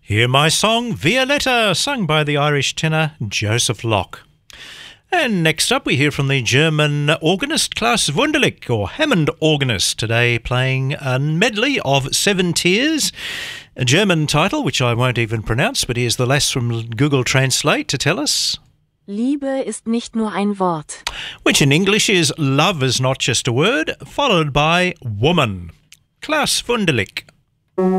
Hear my song, Violetta, sung by the Irish tenor Joseph Locke. And next up we hear from the German organist Klaus Wunderlich, or Hammond organist, today playing a medley of Seven Tears, a German title which I won't even pronounce, but here's the lass from Google Translate to tell us. Liebe ist nicht nur ein Wort. Which in English is love is not just a word, followed by woman. Klaus Wunderlich.